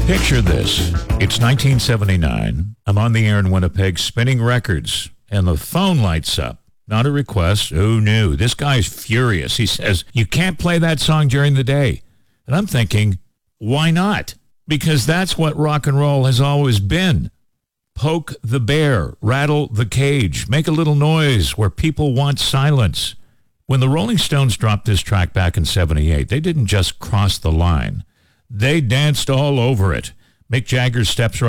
Picture this. It's 1979. I'm on the air in Winnipeg spinning records, and the phone lights up. Not a request. Oh, no. This guy's furious. He says, you can't play that song during the day. And I'm thinking, why not? Because that's what rock and roll has always been. Poke the bear, rattle the cage, make a little noise where people want silence. When the Rolling Stones dropped this track back in 78, they didn't just cross the line. They danced all over it. Mick Jagger steps right